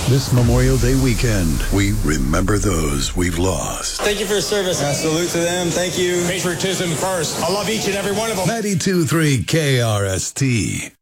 This Memorial Day weekend, we remember those we've lost. Thank you for your service. Salute to them. Thank you. Patriotism first. I love each and every one of them. 92.3 KRST.